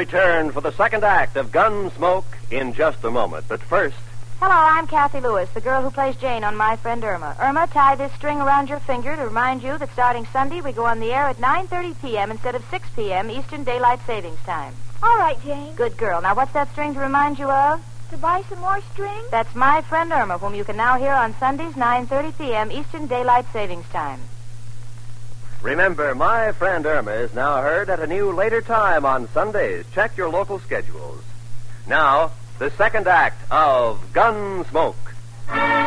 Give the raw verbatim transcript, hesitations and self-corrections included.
return for the second act of Gunsmoke in just a moment. But first... Hello, I'm Kathy Lewis, the girl who plays Jane on My Friend Irma. Irma, tie this string around your finger to remind you that starting Sunday, we go on the air at nine thirty p.m. instead of six p.m. Eastern Daylight Savings Time. All right, Jane. Good girl. Now, what's that string to remind you of? To buy some more string? That's My Friend Irma, whom you can now hear on Sundays, nine thirty p.m. Eastern Daylight Savings Time. Remember, My Friend Irma is now heard at a new later time on Sundays. Check your local schedules. Now, the second act of Gunsmoke.